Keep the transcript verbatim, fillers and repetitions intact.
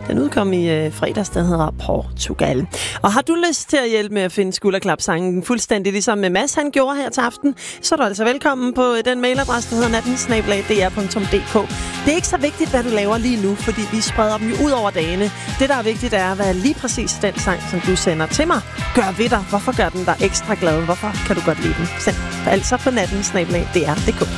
Den udkom i øh, fredags, der hedder Portugal. Og har du lyst til at hjælpe med at finde skulderklapsangen fuldstændig ligesom med Mads, han gjorde her til aften, så er du altså velkommen på den mailadresse, der hedder natten snabel-a d r punktum d k. Det er ikke så vigtigt, hvad du laver lige nu, fordi vi spreder dem jo ud over dagene. Det, der er vigtigt, er, hvad lige præcis den sang, som du sender til mig, gør ved dig. Hvorfor gør den dig ekstra glad? Hvorfor kan du godt lide den? Send altså på natten snabel-a d r punktum d k.